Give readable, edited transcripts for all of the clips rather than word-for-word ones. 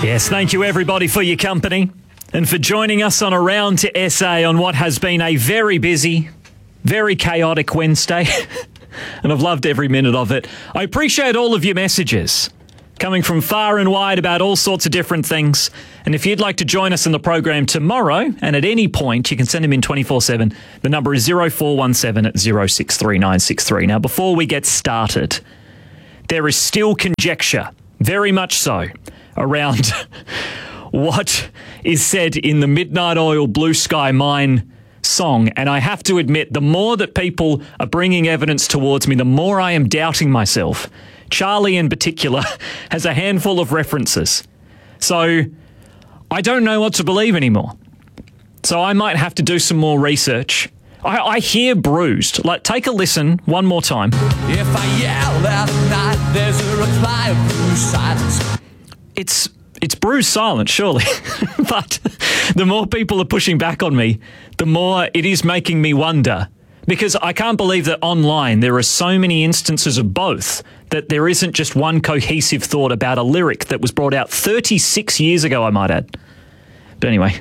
Yes, thank you everybody for your company and for joining us on Around to SA on what has been a very busy, very chaotic Wednesday. And I've loved every minute of it. I appreciate all of your messages coming from far and wide about all sorts of different things. And if you'd like to join us in the program tomorrow, and at any point, you can send them in 24/7. The number is 0417 at 063963. Now, before we get started, there is still conjecture, very much so, around what is said in the Midnight Oil Blue Sky Mine song. And I have to admit, the more that people are bringing evidence towards me, the more I am doubting myself. Charlie in particular has a handful of references. So I don't know what to believe anymore. So I might have to do some more research. I hear bruised. Like, take a listen one more time. If I yell at night, there's a reply of bruised silence. It's bruised silence, surely. But the more people are pushing back on me, the more it is making me wonder. Because I can't believe that online there are so many instances of both, that there isn't just one cohesive thought about a lyric that was brought out 36 years ago, I might add. But anyway,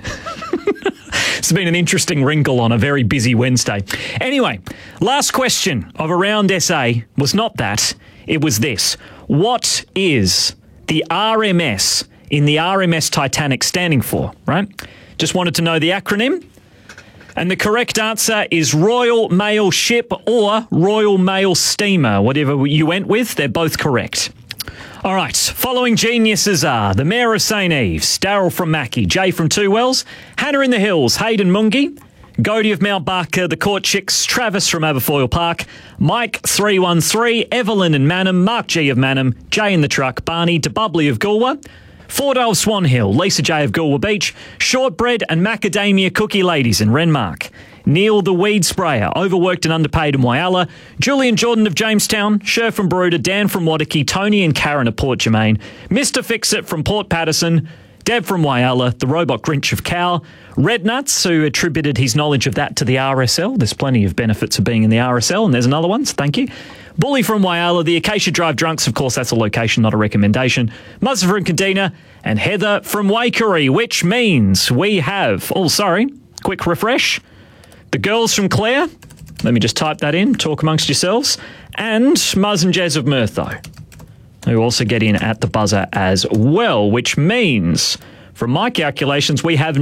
it's been an interesting wrinkle on a very busy Wednesday. Anyway, last question of Around SA was not that, it was this. What is the RMS in the RMS Titanic standing for, right? Just wanted to know the acronym. And the correct answer is Royal Mail Ship or Royal Mail Steamer. Whatever you went with, they're both correct. All right, following geniuses are the Mayor of St. Ives, Daryl from Mackie, Jay from Two Wells, Hannah in the Hills, Hayden Mungi, Godie of Mount Barker, the Court Chicks, Travis from Aberfoyle Park, Mike 313, Evelyn in Manham, Mark G of Manham, Jay in the Truck, Barney DeBubbly of Goolwa, Fordale Swan Hill, Lisa J of Goolwa Beach, Shortbread and Macadamia Cookie Ladies in Renmark, Neil the Weed Sprayer, overworked and underpaid in Wyalla, Julian Jordan of Jamestown, Sher from Baroda, Dan from Wadaki, Tony and Karen of Port Germain, Mr. Fix-It from Port Patterson, Deb from Wyalla, the Robot Grinch of Cal, Red Nuts, who attributed his knowledge of that to the RSL. There's plenty of benefits of being in the RSL, and there's another one, so thank you. Bully from Wyalla, the Acacia Drive Drunks, of course, that's a location, not a recommendation. Muzza from Kadina, and Heather from Waikery, which means we have, quick refresh, the girls from Clare, let me just type that in, talk amongst yourselves, and Muzz and Jez of Murtho, who also get in at the buzzer as well, which means, from my calculations, we have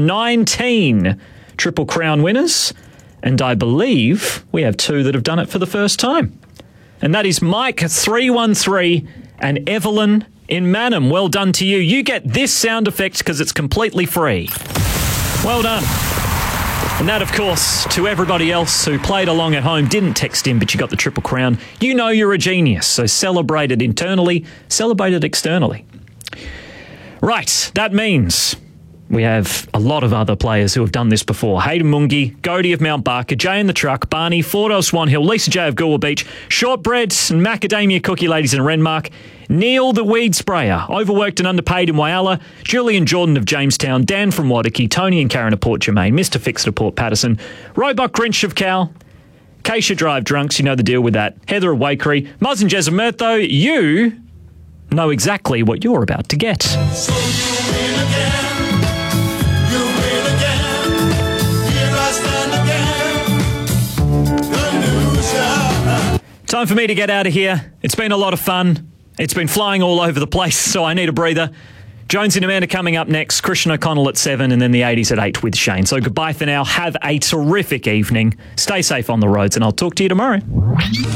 19 Triple Crown winners, and I believe we have 2 that have done it for the first time. And that is Mike 313 and Evelyn in Manham. Well done to you. You get this sound effect because it's completely free. Well done. And that, of course, to everybody else who played along at home, didn't text in, but you got the Triple Crown. You know you're a genius, so celebrate it internally, celebrate it externally. Right, that means we have a lot of other players who have done this before. Hayden Mungi, Godie of Mount Barker, Jay in the Truck, Barney, Fordale Swan Hill, Lisa J of Goolwa Beach, Shortbread and Macadamia Cookie Ladies in Renmark, Neil the Weed Sprayer, overworked and underpaid in Wyalla, Julian Jordan of Jamestown, Dan from Wadaki, Tony and Karen of Port Germain, Mr. Fix of Port Patterson, Robot Grinch of Cal, Acacia Drive Drunks, you know the deal with that, Heather of Waikery, Muzz and Jez of Murtho, you know exactly what you're about to get. So you win again. You win again. Here I stand again. The loser. Time for me to get out of here. It's been a lot of fun. It's been flying all over the place, so I need a breather. Jonesy and Amanda coming up next, Christian O'Connell at 7, and then the 80s at 8 with Shane. So goodbye for now. Have a terrific evening. Stay safe on the roads, and I'll talk to you tomorrow.